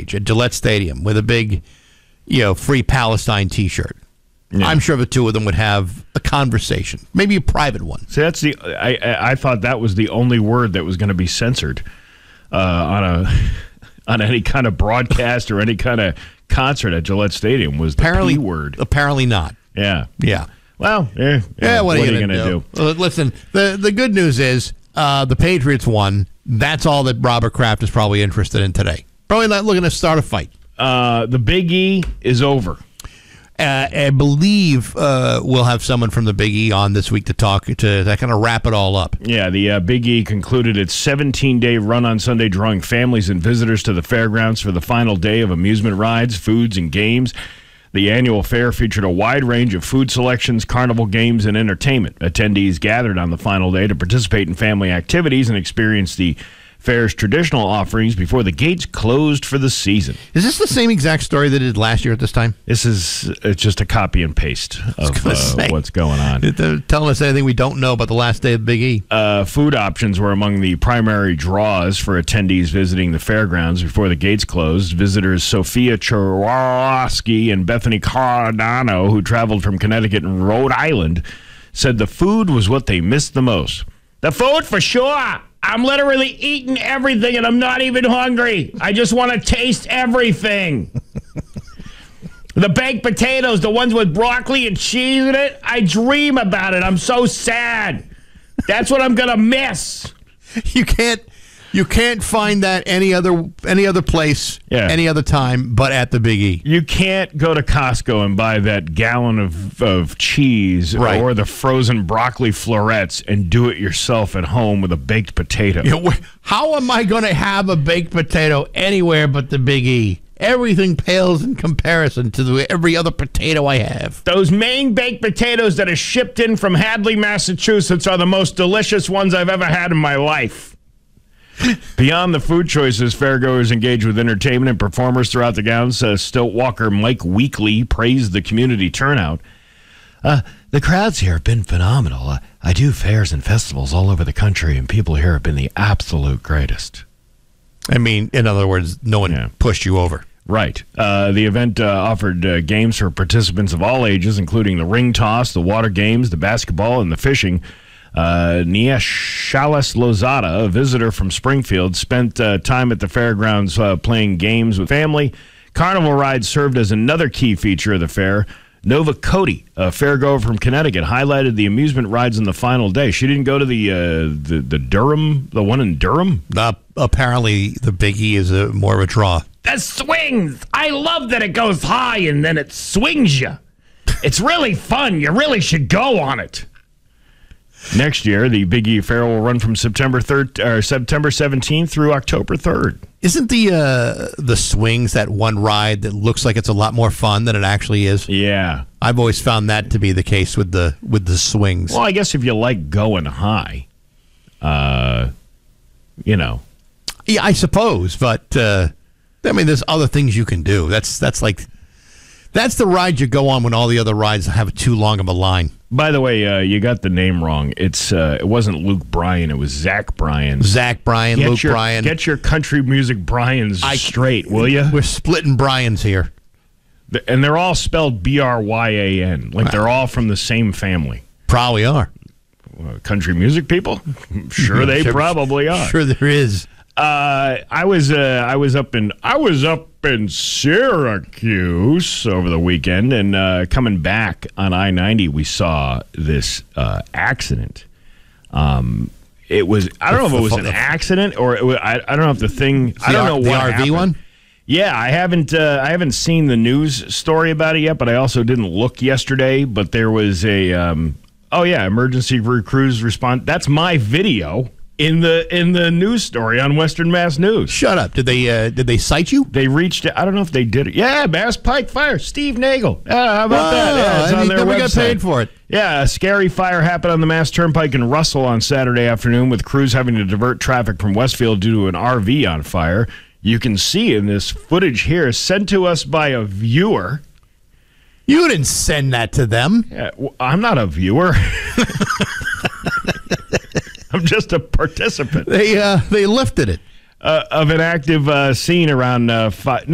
stage at Gillette Stadium with a big, Free Palestine T-shirt. Yeah. I'm sure the two of them would have a conversation, maybe a private one. See, I thought that was the only word that was going to be censored on any kind of broadcast or any kind of concert at Gillette Stadium was the P word. Apparently not. Yeah. Yeah. Well, what are you going to do? Listen, the good news is the Patriots won. That's all that Robert Kraft is probably interested in today. Probably not looking to start a fight. The Big E is over. I believe we'll have someone from the Big E on this week to kind of wrap it all up. Yeah, the Big E concluded its 17-day run on Sunday, drawing families and visitors to the fairgrounds for the final day of amusement rides, foods, and games. The annual fair featured a wide range of food selections, carnival games, and entertainment. Attendees gathered on the final day to participate in family activities and experience the fair's traditional offerings before the gates closed for the season. Is this the same exact story that it did last year at this time? This is just a copy and paste of what's going on. Telling us anything we don't know about the last day of Big E. Food options were among the primary draws for attendees visiting the fairgrounds before the gates closed. Visitors Sophia Chorowski and Bethany Cardano, who traveled from Connecticut and Rhode Island, said the food was what they missed the most. The food, for sure. I'm literally eating everything, and I'm not even hungry. I just want to taste everything. The baked potatoes, the ones with broccoli and cheese in it, I dream about it. I'm so sad. That's what I'm going to miss. You can't find that any other place, any other time, but at the Big E. You can't go to Costco and buy that gallon of cheese or the frozen broccoli florets and do it yourself at home with a baked potato. How am I going to have a baked potato anywhere but the Big E? Everything pales in comparison to every other potato I have. Those Maine baked potatoes that are shipped in from Hadley, Massachusetts are the most delicious ones I've ever had in my life. Beyond the food choices, fairgoers engaged with entertainment and performers throughout the grounds. Stilt walker Mike Weekly praised the community turnout. The crowds here have been phenomenal. I do fairs and festivals all over the country, and people here have been the absolute greatest. I mean, in other words, no one pushed you over. Right. The event offered games for participants of all ages, including the ring toss, the water games, the basketball, and the fishing. Nia Shalas Lozada, a visitor from Springfield, spent time at the fairgrounds playing games with family. Carnival rides served as another key feature of the fair. Nova Cody, a fairgoer from Connecticut, highlighted the amusement rides on the final day. She didn't go to the Durham, the one in Durham? Apparently, the Big E is more of a draw. The swings! I love that it goes high and then it swings you. It's really fun. You really should go on it. Next year, the Big E Fair will run from September 17th through October 3rd. Isn't the swings that one ride that looks like it's a lot more fun than it actually is? Yeah. I've always found that to be the case with the swings. Well, I guess if you like going high, Yeah, I suppose, but there's other things you can do. That's the ride you go on when all the other rides have too long of a line. By the way, you got the name wrong. It wasn't Luke Bryan. It was Zach Bryan. Zach Bryan, Luke Bryan. Get your country music Bryans straight, will you? We're splitting Bryans here. And they're all spelled Bryan. Like they're all from the same family. Probably are. Country music people? Sure, they probably are. Sure, there is. I was up in Syracuse over the weekend, and coming back on I-90, we saw this accident. It was I don't know if it was an accident or I don't know if the thing I don't know what happened. The RV one. Yeah, I haven't seen the news story about it yet, but I also didn't look yesterday. But there was a emergency crews response. That's my video. In the news story on Western Mass News. Shut up. Did they cite you? They reached I don't know if they did it. Yeah, Mass Pike Fire. Steve Nagel. How about that? Yeah, it's on their website. We got paid for it. Yeah, a scary fire happened on the Mass Turnpike in Russell on Saturday afternoon, with crews having to divert traffic from Westfield due to an RV on fire. You can see in this footage here sent to us by a viewer. You didn't send that to them. Yeah, I'm not a viewer. I'm just a participant. They lifted it. Of an active scene around 5.